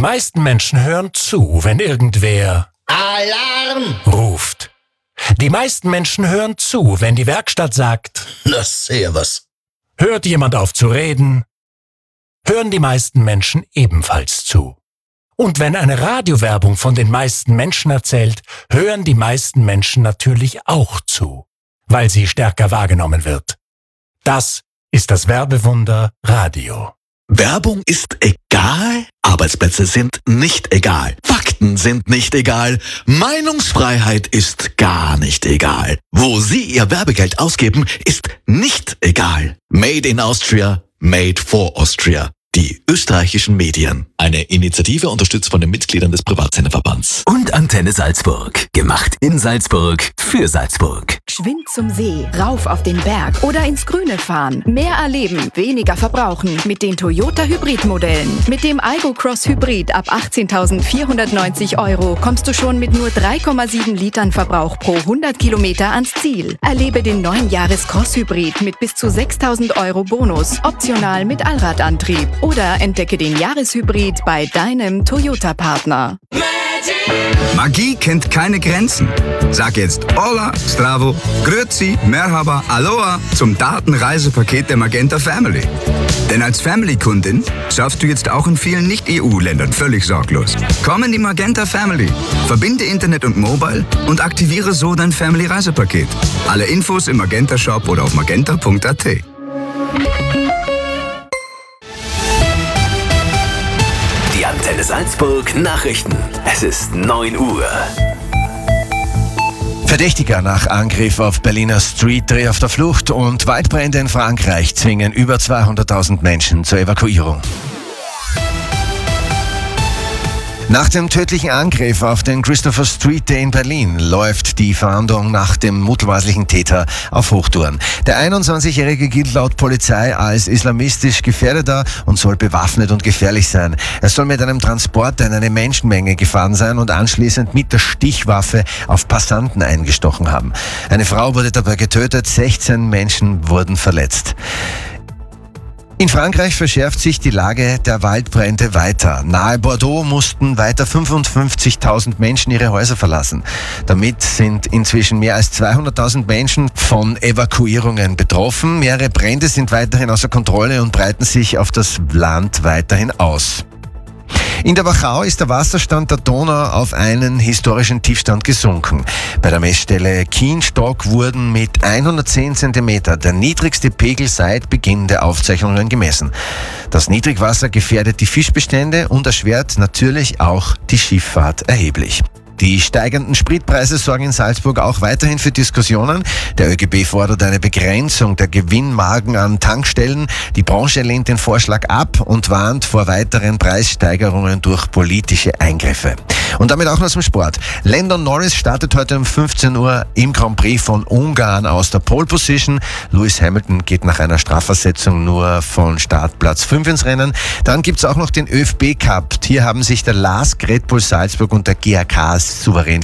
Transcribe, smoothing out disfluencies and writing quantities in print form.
meisten Menschen hören zu, wenn irgendwer Alarm! ruft. Die meisten Menschen hören zu, wenn die Werkstatt sagt, Na, servus. hört jemand auf zu reden, hören die meisten Menschen ebenfalls zu. Und wenn eine Radiowerbung von den meisten Menschen erzählt, hören die meisten Menschen natürlich auch zu, weil sie stärker wahrgenommen wird. Das ist das Werbewunder Radio. Werbung ist egal, Arbeitsplätze sind nicht egal, Fakten sind nicht egal, Meinungsfreiheit ist gar nicht egal. Wo Sie Ihr Werbegeld ausgeben, ist nicht egal. Made in Austria, made for Austria. Die österreichischen Medien. Eine Initiative unterstützt von den Mitgliedern des Privatsenderverbands. Und Antenne Salzburg. Gemacht in Salzburg für Salzburg. Geschwind zum See, rauf auf den Berg oder ins Grüne fahren. Mehr erleben, weniger verbrauchen mit den Toyota Hybrid-Modellen. Mit dem Aygo Cross Hybrid ab 18.490 € kommst du schon mit nur 3,7 Litern Verbrauch pro 100 Kilometer ans Ziel. Erlebe den neuen Jahres-Cross Hybrid mit bis zu 6.000 € Bonus, optional mit Allradantrieb. Oder entdecke den Jahreshybrid bei deinem Toyota-Partner. Magie kennt keine Grenzen. Sag jetzt Hola, Stravo, Grüezi, Merhaba, Aloha zum Datenreisepaket der Magenta Family. Denn als Family-Kundin surfst du jetzt auch in vielen Nicht-EU-Ländern völlig sorglos. Komm in die Magenta Family, verbinde Internet und Mobile und aktiviere so dein Family-Reisepaket. Alle Infos im Magenta-Shop oder auf magenta.at. Die Antenne Salzburg Nachrichten. Es ist 9 Uhr. Verdächtiger nach Angriff auf Berliner Street-Dreh auf der Flucht und Waldbrände in Frankreich zwingen über 200.000 Menschen zur Evakuierung. Nach dem tödlichen Angriff auf den Christopher Street Day in Berlin läuft die Fahndung nach dem mutmaßlichen Täter auf Hochtouren. Der 21-Jährige gilt laut Polizei als islamistisch Gefährdeter und soll bewaffnet und gefährlich sein. Er soll mit einem Transporter in eine Menschenmenge gefahren sein und anschließend mit der Stichwaffe auf Passanten eingestochen haben. Eine Frau wurde dabei getötet, 16 Menschen wurden verletzt. In Frankreich verschärft sich die Lage der Waldbrände weiter. Nahe Bordeaux mussten weiter 55.000 Menschen ihre Häuser verlassen. Damit sind inzwischen mehr als 200.000 Menschen von Evakuierungen betroffen. Mehrere Brände sind weiterhin außer Kontrolle und breiten sich auf das Land weiterhin aus. In der Wachau ist der Wasserstand der Donau auf einen historischen Tiefstand gesunken. Bei der Messstelle Kienstock wurden mit 110 cm der niedrigste Pegel seit Beginn der Aufzeichnungen gemessen. Das Niedrigwasser gefährdet die Fischbestände und erschwert natürlich auch die Schifffahrt erheblich. Die steigenden Spritpreise sorgen in Salzburg auch weiterhin für Diskussionen. Der ÖGB fordert eine Begrenzung der Gewinnmargen an Tankstellen. Die Branche lehnt den Vorschlag ab und warnt vor weiteren Preissteigerungen durch politische Eingriffe. Und damit auch noch zum Sport. Lando Norris startet heute um 15 Uhr im Grand Prix von Ungarn aus der Pole Position. Lewis Hamilton geht nach einer Strafversetzung nur von Startplatz 5 ins Rennen. Dann gibt's auch noch den ÖFB Cup. Hier haben sich der LASK, Red Bull Salzburg und der GAK souverän